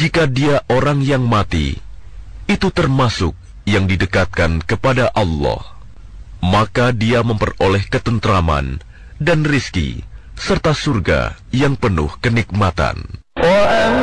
Jika dia orang yang mati, itu termasuk yang didekatkan kepada Allah, maka dia memperoleh ketentraman dan rizki serta surga yang penuh kenikmatan.